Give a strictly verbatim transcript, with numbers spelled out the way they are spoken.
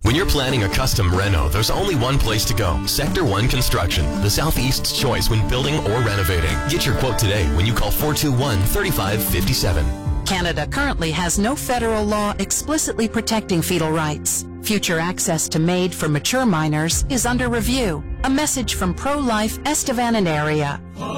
When you're planning a custom reno, there's only one place to go. Sector one Construction, the Southeast's choice when building or renovating. Get your quote today when you call four two one, three five five seven. Canada currently has no federal law explicitly protecting fetal rights. Future access to MAID for mature minors is under review. A message from Pro-Life Estevan and area.